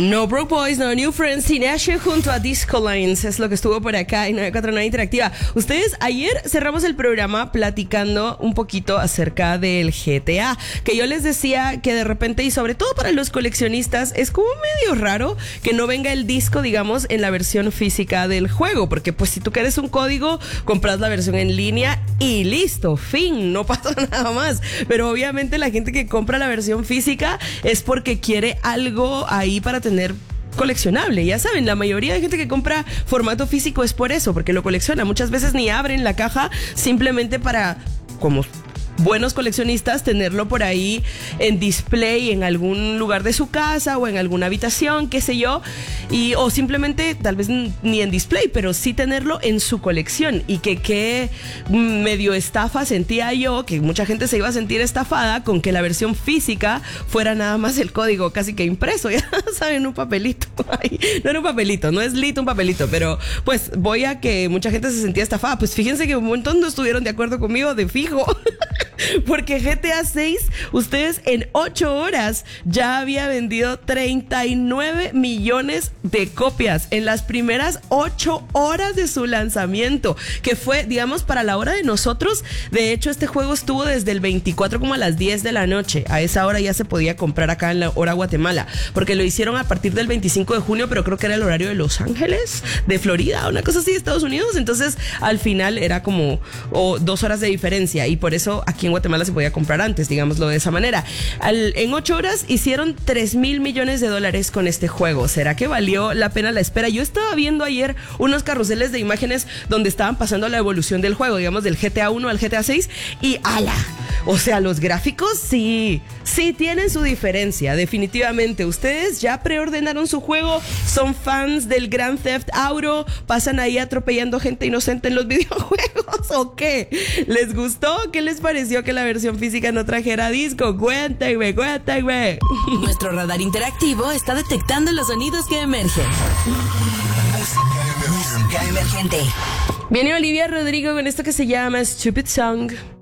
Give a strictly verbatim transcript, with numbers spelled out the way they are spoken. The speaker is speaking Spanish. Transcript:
No Broke Boys, no New Friends, Tinashe junto a Disco Lines es lo que estuvo por acá en novecientos cuarenta y nueve Interactiva. Ustedes, ayer cerramos el programa platicando un poquito acerca del G T A, que yo les decía que de repente, y sobre todo para los coleccionistas, es como medio raro que no venga el disco, digamos, en la versión física del juego, porque pues si tú quieres un código, compras la versión en línea y listo, fin, no pasa nada más. Pero obviamente la gente que compra la versión física es porque quiere algo ahí para tener coleccionable. Ya saben, la mayoría de gente que compra formato físico es por eso, porque lo colecciona. Muchas veces ni abren la caja simplemente para, como buenos coleccionistas, tenerlo por ahí en display en algún lugar de su casa o en alguna habitación, qué sé yo, y o simplemente tal vez ni en display, pero sí tenerlo en su colección. Y que qué medio estafa sentía yo, que mucha gente se iba a sentir estafada con que la versión física fuera nada más el código casi que impreso, ya saben, un papelito. Ay, no era un papelito, no es lit un papelito, pero pues voy a que mucha gente se sentía estafada. Pues fíjense que un montón no estuvieron de acuerdo conmigo de fijo. Porque G T A seis, ustedes en ocho horas ya había vendido treinta y nueve millones de copias en las primeras ocho horas de su lanzamiento, que fue, digamos, para la hora de nosotros. De hecho, este juego estuvo desde el veinticuatro como a las diez de la noche. A esa hora ya se podía comprar acá en la hora Guatemala, porque lo hicieron a partir del veinticinco de junio, pero creo que era el horario de Los Ángeles, de Florida, una cosa así, de Estados Unidos. Entonces, al final era como oh, dos horas de diferencia, y por eso aquí en Guatemala se podía comprar antes, digámoslo de esa manera. Al, en ocho horas hicieron tres mil millones de dólares con este juego. ¿Será que valió la pena la espera? Yo estaba viendo ayer unos carruseles de imágenes donde estaban pasando la evolución del juego, digamos, del G T A uno al G T A seis, y ¡ala! O sea, los gráficos sí, sí tienen su diferencia, definitivamente. Ustedes ya preordenaron su juego, son fans del Grand Theft Auto, pasan ahí atropellando gente inocente en los videojuegos, ¿o qué? ¿Les gustó? ¿Qué les pareció que la versión física no trajera disco? Cuéntenme, cuéntenme. Nuestro radar interactivo está detectando los sonidos que emergen. Música emergente. Viene Olivia Rodrigo con esto que se llama Stupid Song.